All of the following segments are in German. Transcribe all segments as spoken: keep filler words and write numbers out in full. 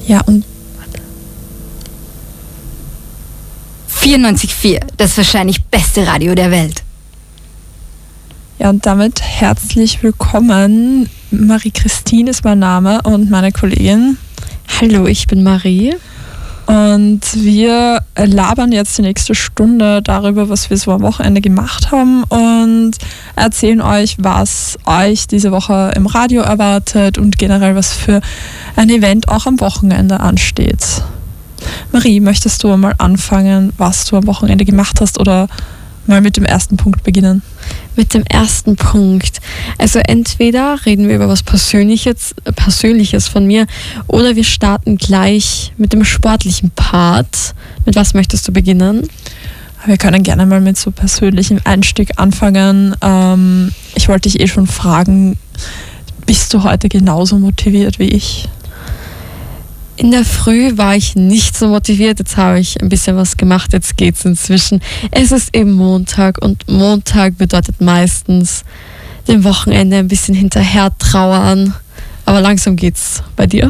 Ja, und vierundneunzig Komma vier, das wahrscheinlich beste Radio der Welt. Ja, und damit herzlich willkommen. Marie-Christine ist mein Name und meine Kollegin. Hallo, ich bin Marie. Und wir labern jetzt die nächste Stunde darüber, was wir so am Wochenende gemacht haben und erzählen euch, was euch diese Woche im Radio erwartet und generell, was für ein Event auch am Wochenende ansteht. Marie, möchtest du mal anfangen, was du am Wochenende gemacht hast, oder mal mit dem ersten Punkt beginnen? Mit dem ersten Punkt. Also entweder reden wir über was Persönliches, Persönliches von mir, oder wir starten gleich mit dem sportlichen Part. Mit was möchtest du beginnen? Wir können gerne mal mit so persönlichem Einstieg anfangen. Ähm, ich wollte dich eh schon fragen, bist du heute genauso motiviert wie ich? In der Früh war ich nicht so motiviert, jetzt habe ich ein bisschen was gemacht, jetzt geht's inzwischen. Es ist eben Montag und Montag bedeutet meistens dem Wochenende ein bisschen hinterher trauern, aber langsam geht's bei dir.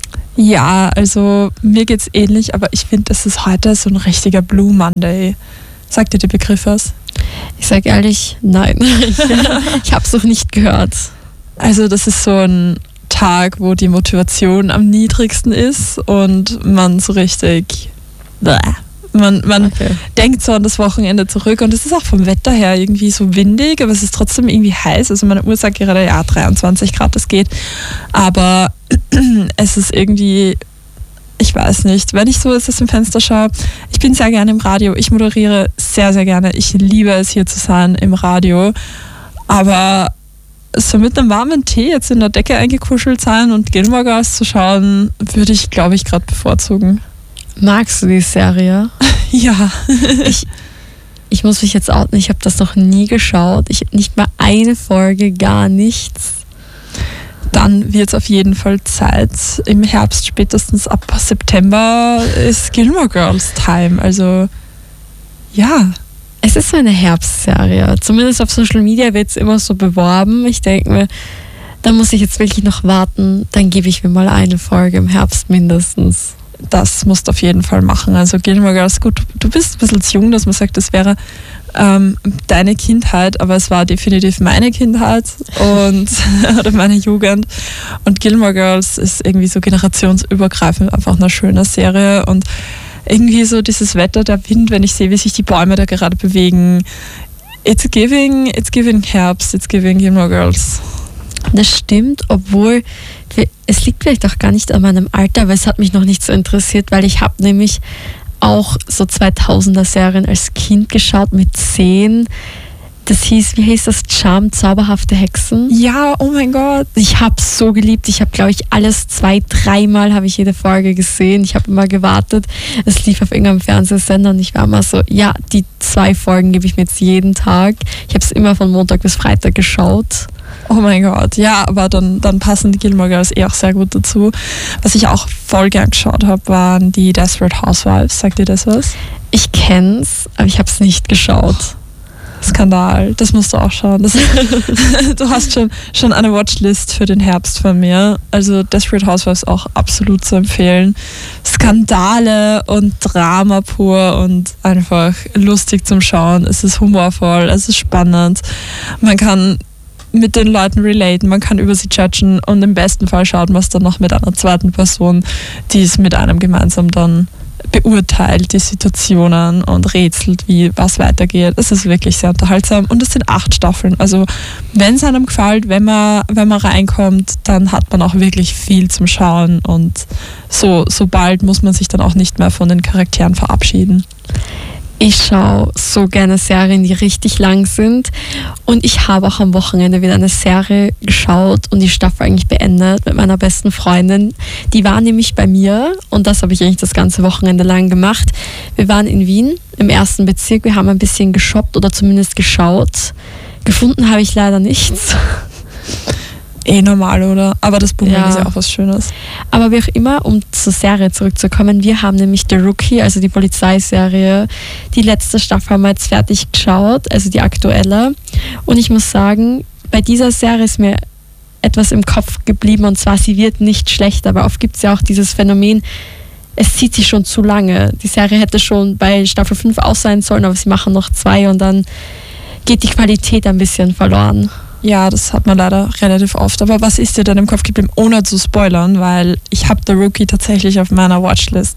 Ja, also mir geht's ähnlich, aber ich finde, das ist heute so ein richtiger Blue Monday. Sagt dir der Begriff was? Ich sage ehrlich, nein. Ich, ich habe es noch nicht gehört. Also das ist so ein Tag, wo die Motivation am niedrigsten ist und man so richtig bläh. man, man okay. denkt so an das Wochenende zurück, und es ist auch vom Wetter her irgendwie so windig, aber es ist trotzdem irgendwie heiß. Also meine Uhr sagt gerade, ja, dreiundzwanzig Grad, das geht, aber es ist irgendwie, ich weiß nicht, wenn ich so aus dem Fenster schaue, ich bin sehr gerne im Radio, ich moderiere sehr, sehr gerne, ich liebe es, hier zu sein im Radio, aber so mit einem warmen Tee jetzt in der Decke eingekuschelt sein und Gilmore Girls zu schauen, würde ich, glaube ich, gerade bevorzugen. Magst du die Serie? Ja. ich, ich muss mich jetzt outen, ich habe das noch nie geschaut. Ich habe nicht mal eine Folge, gar nichts. Dann wird es auf jeden Fall Zeit. Im Herbst, spätestens ab September, ist Gilmore Girls Time. Also, ja. Es ist so eine Herbstserie. Zumindest auf Social Media wird es immer so beworben. Ich denke mir, da muss ich jetzt wirklich noch warten. Dann gebe ich mir mal eine Folge im Herbst mindestens. Das musst du auf jeden Fall machen. Also Gilmore Girls, gut, du bist ein bisschen zu jung, dass man sagt, das wäre ähm, deine Kindheit, aber es war definitiv meine Kindheit und oder meine Jugend. Und Gilmore Girls ist irgendwie so generationsübergreifend einfach eine schöne Serie, und irgendwie so dieses Wetter, der Wind, wenn ich sehe, wie sich die Bäume da gerade bewegen. It's giving, it's giving Herbst, it's giving Gilmore Girls. Das stimmt, obwohl es liegt vielleicht auch gar nicht an meinem Alter, aber es hat mich noch nicht so interessiert, weil ich habe nämlich auch so zweitausender Serien als Kind geschaut mit zehn. Das hieß, wie hieß das? Charm, zauberhafte Hexen. Ja, oh mein Gott. Ich habe es so geliebt. Ich habe, glaube ich, alles zwei, dreimal habe ich jede Folge gesehen. Ich habe immer gewartet. Es lief auf irgendeinem Fernsehsender und ich war immer so, ja, die zwei Folgen gebe ich mir jetzt jeden Tag. Ich habe es immer von Montag bis Freitag geschaut. Oh mein Gott, ja, aber dann, dann passen die Gilmore Girls eh auch sehr gut dazu. Was ich auch voll gern geschaut habe, waren die Desperate Housewives. Sagt dir das was? Ich kenn's, aber ich habe es nicht geschaut. Skandal, das musst du auch schauen. Das, du hast schon, schon eine Watchlist für den Herbst von mir. Also Desperate Housewives auch absolut zu empfehlen. Skandale und Drama pur und einfach lustig zum Schauen. Es ist humorvoll, es ist spannend. Man kann mit den Leuten relaten, man kann über sie judgen, und im besten Fall schaut man es dann noch mit einer zweiten Person, die es mit einem gemeinsam dann beurteilt, die Situationen, und rätselt, wie was weitergeht. Es ist wirklich sehr unterhaltsam, und es sind acht Staffeln. Also wenn es einem gefällt, wenn man, wenn man reinkommt, dann hat man auch wirklich viel zum Schauen, und so, so bald muss man sich dann auch nicht mehr von den Charakteren verabschieden. Ich schaue so gerne Serien, die richtig lang sind, und ich habe auch am Wochenende wieder eine Serie geschaut und die Staffel eigentlich beendet mit meiner besten Freundin. Die war nämlich bei mir, und das habe ich eigentlich das ganze Wochenende lang gemacht. Wir waren in Wien im ersten Bezirk, wir haben ein bisschen geshoppt oder zumindest geschaut. Gefunden habe ich leider nichts. Eh normal, oder? Aber das Boomerang ja. ist ja auch was Schönes. Aber wie auch immer, um zur Serie zurückzukommen, wir haben nämlich The Rookie, also die Polizeiserie, die letzte Staffel haben wir jetzt fertig geschaut, also die aktuelle. Und ich muss sagen, bei dieser Serie ist mir etwas im Kopf geblieben, und zwar, sie wird nicht schlechter, aber oft gibt es ja auch dieses Phänomen, es zieht sich schon zu lange. Die Serie hätte schon bei Staffel fünf aus sein sollen, aber sie machen noch zwei und dann geht die Qualität ein bisschen verloren. Ja, das hat man leider relativ oft. Aber was ist dir denn im Kopf geblieben, ohne zu spoilern? Weil ich habe The Rookie tatsächlich auf meiner Watchlist.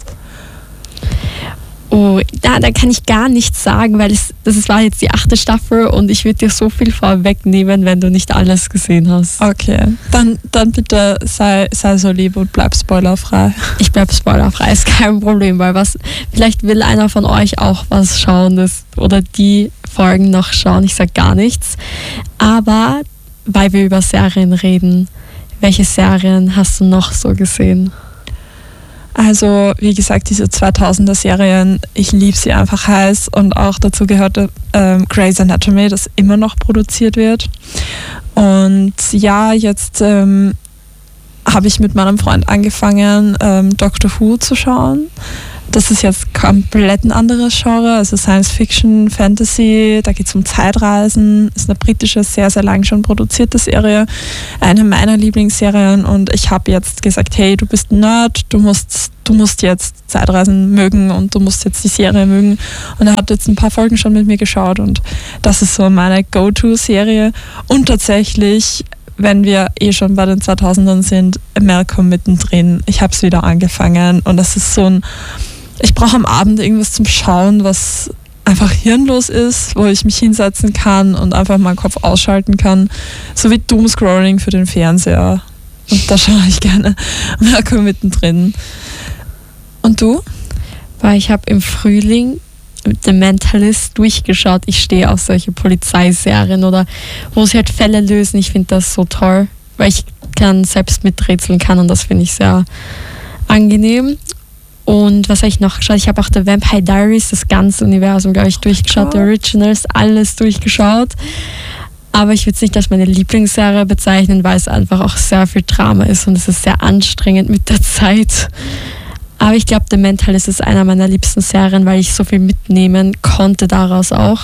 Oh, da, da kann ich gar nichts sagen, weil es, das war jetzt die achte Staffel und ich würde dir so viel vorwegnehmen, wenn du nicht alles gesehen hast. Okay, dann, dann bitte sei, sei so lieb und bleib spoilerfrei. Ich bleib spoilerfrei, ist kein Problem, weil was, vielleicht will einer von euch auch was schauen das, oder die Folgen noch schauen, ich sag gar nichts. Aber weil wir über Serien reden, welche Serien hast du noch so gesehen? Also, wie gesagt, diese zweitausender-Serien, ich liebe sie einfach heiß, und auch dazu gehörte ähm, Grey's Anatomy, das immer noch produziert wird. Und ja, jetzt ähm, habe ich mit meinem Freund angefangen, ähm, Doctor Who zu schauen. Das ist jetzt komplett ein anderes Genre, also Science Fiction, Fantasy, da geht es um Zeitreisen, ist eine britische, sehr, sehr lang schon produzierte Serie, eine meiner Lieblingsserien, und ich habe jetzt gesagt, hey, du bist ein Nerd, du musst, du musst jetzt Zeitreisen mögen und du musst jetzt die Serie mögen, und er hat jetzt ein paar Folgen schon mit mir geschaut und das ist so meine Go-To-Serie, und tatsächlich, wenn wir eh schon bei den zweitausendern sind, Malcolm mittendrin, ich habe es wieder angefangen und das ist so ein, ich brauche am Abend irgendwas zum Schauen, was einfach hirnlos ist, wo ich mich hinsetzen kann und einfach meinen Kopf ausschalten kann. So wie Doomscrolling für den Fernseher. Und da schaue ich gerne Malcolm mittendrin. Und du? Weil ich habe im Frühling The Mentalist durchgeschaut. Ich stehe auf solche Polizeiserien oder wo sie halt Fälle lösen. Ich finde das so toll, weil ich kann selbst miträtseln kann und das finde ich sehr angenehm. Und was habe ich noch geschaut? Ich habe auch The Vampire Diaries, das ganze Universum, glaube ich, durchgeschaut. The Originals, alles durchgeschaut. Aber ich würde es nicht als meine Lieblingsserie bezeichnen, weil es einfach auch sehr viel Drama ist und es ist sehr anstrengend mit der Zeit. Aber ich glaube, The Mentalist ist einer meiner liebsten Serien, weil ich so viel mitnehmen konnte daraus auch.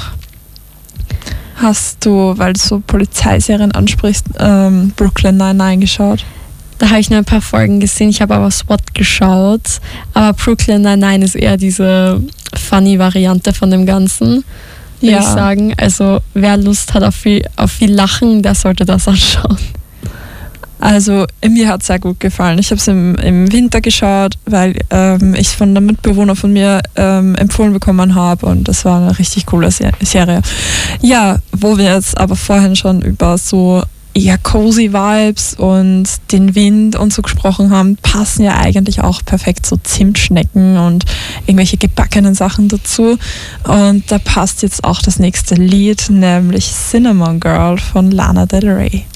Hast du, weil du so Polizeiserien ansprichst, ähm, Brooklyn Nine-Nine geschaut? Da habe ich nur ein paar Folgen gesehen, ich habe aber SWAT geschaut. Aber Brooklyn Nine-Nine ist eher diese Funny-Variante von dem Ganzen, würde Ja. ich sagen. Also wer Lust hat auf viel, auf viel Lachen, der sollte das anschauen. Also mir hat es sehr gut gefallen. Ich habe es im, im Winter geschaut, weil ähm, ich es von einem Mitbewohner von mir ähm, empfohlen bekommen habe und das war eine richtig coole Se- Serie. Ja, wo wir jetzt aber vorhin schon über so eher cozy Vibes und den Wind und so gesprochen haben, passen ja eigentlich auch perfekt so Zimtschnecken und irgendwelche gebackenen Sachen dazu. Und da passt jetzt auch das nächste Lied, nämlich Cinnamon Girl von Lana Del Rey.